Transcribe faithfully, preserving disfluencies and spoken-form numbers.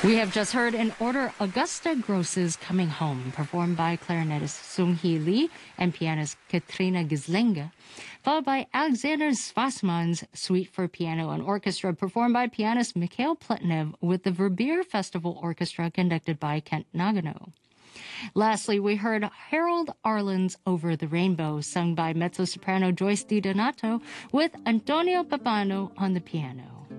We have just heard in order Augusta Gross's Coming Home, performed by clarinetist Sung Hee Lee and pianist Katrina Gislinga, followed by Alexander Swassmann's Suite for Piano and Orchestra, performed by pianist Mikhail Plotnev with the Verbier Festival Orchestra conducted by Kent Nagano. Lastly, we heard Harold Arlen's Over the Rainbow, sung by mezzo-soprano Joyce DiDonato with Antonio Papano on the piano.